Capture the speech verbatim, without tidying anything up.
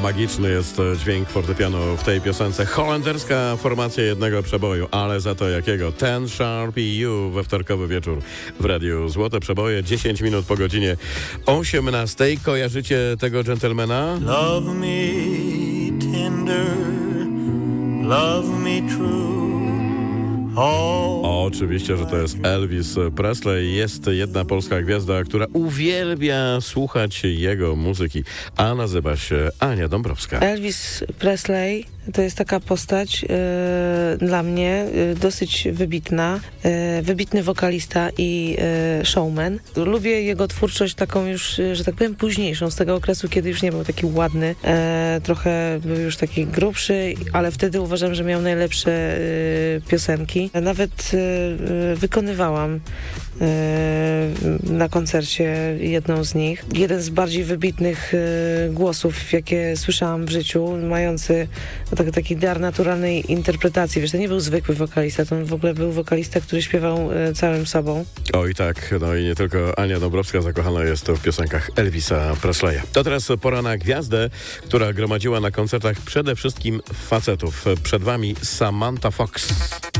magiczny jest dźwięk fortepianu w tej piosence. Holenderska formacja jednego przeboju, ale za to jakiego? Ten Sharp E U we wtorkowy wieczór w Radiu Złote Przeboje. dziesięć minut po godzinie osiemnastej. Kojarzycie tego dżentelmena? Love me tender, love me true. O, oczywiście, że to jest Elvis Presley. Jest jedna polska gwiazda, która uwielbia słuchać jego muzyki, a nazywa się Ania Dąbrowska. Elvis Presley to jest taka postać e, dla mnie e, dosyć wybitna, e, wybitny wokalista i e, showman. Lubię jego twórczość taką już, że tak powiem, późniejszą, z tego okresu, kiedy już nie był taki ładny, e, trochę był już taki grubszy, ale wtedy uważam, że miał najlepsze e, piosenki. Nawet e, wykonywałam e, na koncercie jedną z nich. Jeden z bardziej wybitnych e, głosów, jakie słyszałam w życiu, mający tak, taki dar naturalnej interpretacji. Wiesz, to nie był zwykły wokalista, to on w ogóle był wokalista, który śpiewał e, całym sobą. Oj tak, no i nie tylko Ania Dąbrowska zakochana jest w piosenkach Elvisa Presleya. To teraz pora na gwiazdę, która gromadziła na koncertach przede wszystkim facetów. Przed wami Samantha Fox.